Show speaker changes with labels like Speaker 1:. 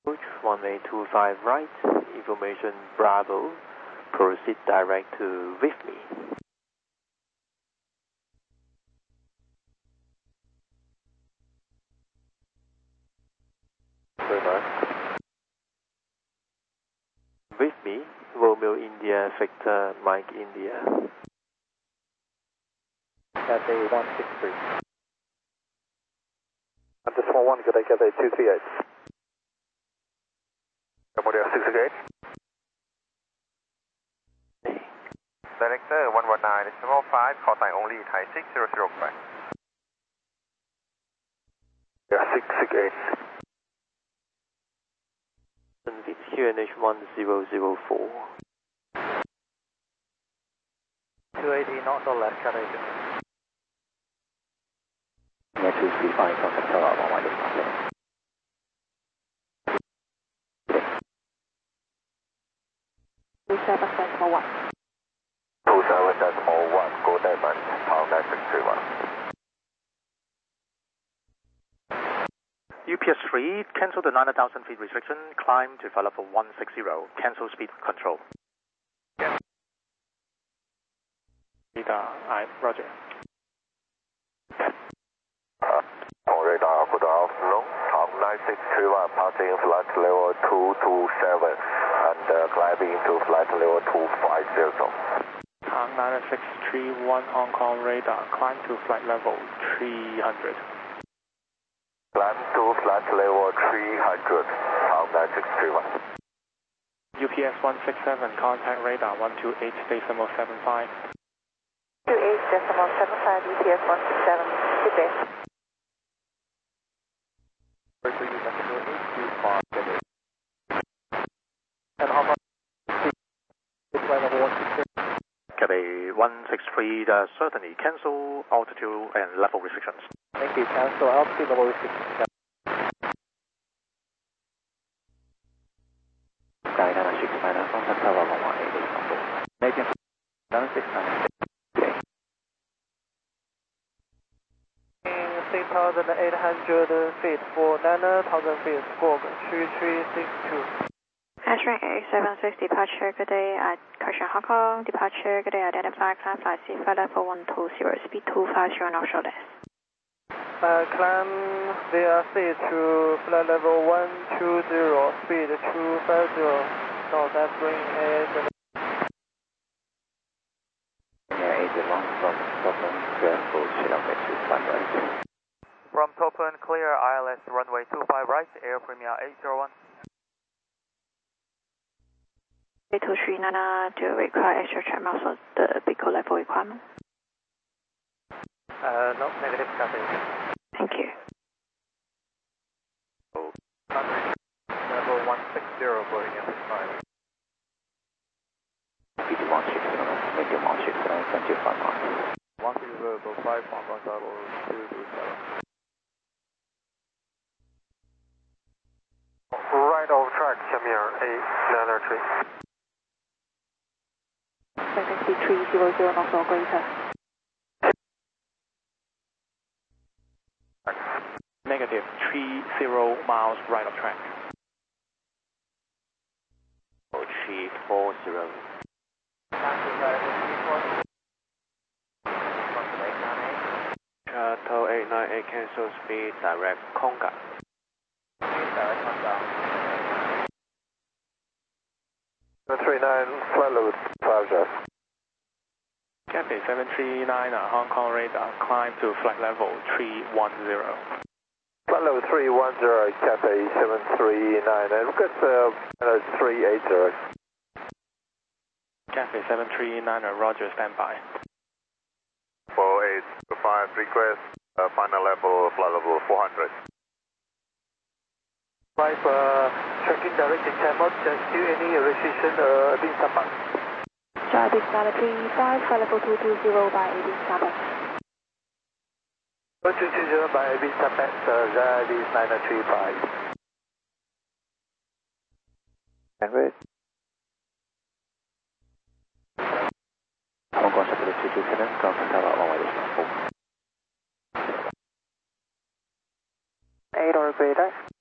Speaker 1: Approach 1825 right, information Bravo, proceed direct to with me. With me, Romeo India, Victor, Mike India.
Speaker 2: Cathay 163. Decimal 1, good day, Cathay 238. Cambodia 668.
Speaker 3: Director 119.5, call sign only, Thai 6005.
Speaker 2: Yeah, 668.
Speaker 1: It's QNH 1004.
Speaker 2: 280 knots or less, Cathay
Speaker 4: 235, contact tower 11.
Speaker 5: 27.1.
Speaker 3: 27.1, go Diamond, pound 9631.
Speaker 2: UPS 3, cancel the 9,000 feet restriction, climb to flight level 160, cancel speed control.
Speaker 1: Yeah. Roger.
Speaker 3: On radar, good afternoon, pound 9631, passing flight level 227 and climbing to flight level 250.
Speaker 1: Hong 9631 Hong Kong radar, climb to flight level 300.
Speaker 3: Climb to flight level 300, pound 9631.
Speaker 1: UPS 167, contact radar 128.75.
Speaker 5: 28.75, UPS 167, good day.
Speaker 2: And how much? Flight level 163. Cathay 163, certainly cancel altitude and level restrictions. Thank you, cancel altitude level restrictions.
Speaker 4: Sky 969, contact tower 118 Istanbul. Making 969.
Speaker 2: 6,800 feet for 9,000 feet, squawk 3362.
Speaker 5: Ashram 876 departure, good day at Caution Hong Kong, departure, good day, identify, climb flight C, flight level 120, speed 250, not short less.
Speaker 2: Climb VRC to flight level 120, speed 250, North Spring Air.
Speaker 4: Air 81 from Stockholm, clear for kilometer 25 right.
Speaker 3: From Topen, clear ILS runway 25 right, Air Premier 801.
Speaker 5: 239, do you require extra check marks for the BICO level requirement?
Speaker 2: No, negative, copy.
Speaker 5: Thank you.
Speaker 2: Level 160, boarding at this time.
Speaker 4: BD 160, medium 160, 25 miles.
Speaker 2: 160, 5 Hong Kong level 227. Right of track, Shamir 893.
Speaker 5: 300 knots or greater.
Speaker 1: Negative 30 miles right of track. 340. Shuttle 898 cancel speed direct Konga.
Speaker 2: Direct Konga. 39, flight level 5
Speaker 1: Cathay 739 Hong Kong radar, climb to flight level 310.
Speaker 2: Flight level 310, Cathay 739, and look at 380.
Speaker 1: Cathay 739, Roger, standby.
Speaker 3: 4825, request final level, flight level 400.
Speaker 2: 5, tracking direction cannot do any restriction being Sabah.
Speaker 5: Jarvis 935, flight level 220 by 18 Sabah.
Speaker 2: 220 by 18 Sabah, Jarvis 935.
Speaker 4: Emirates. Hong Kong Shuttle 227, contact tower 118 Istanbul.
Speaker 2: 8 or greater.